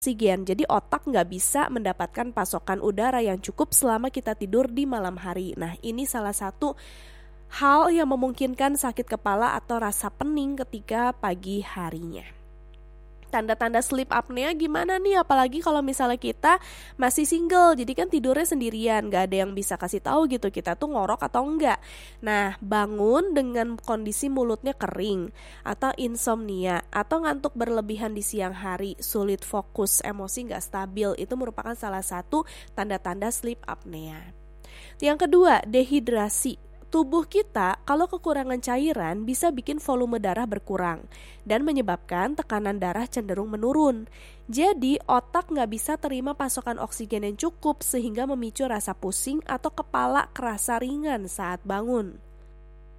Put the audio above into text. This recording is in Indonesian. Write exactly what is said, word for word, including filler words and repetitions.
oksigen. Jadi otak nggak bisa mendapatkan pasokan udara yang cukup selama kita tidur di malam hari. Nah, ini salah satu hal yang memungkinkan sakit kepala atau rasa pening ketika pagi harinya. Tanda-tanda sleep apnea gimana nih? Apalagi kalau misalnya kita masih single, jadi kan tidurnya sendirian, gak ada yang bisa kasih tahu gitu kita tuh ngorok atau enggak. Nah, bangun dengan kondisi mulutnya kering, atau insomnia, atau ngantuk berlebihan di siang hari, sulit fokus, emosi gak stabil, itu merupakan salah satu tanda-tanda sleep apnea. Yang kedua, dehidrasi. Tubuh kita kalau kekurangan cairan bisa bikin volume darah berkurang dan menyebabkan tekanan darah cenderung menurun. Jadi otak nggak bisa terima pasokan oksigen yang cukup sehingga memicu rasa pusing atau kepala kerasa ringan saat bangun.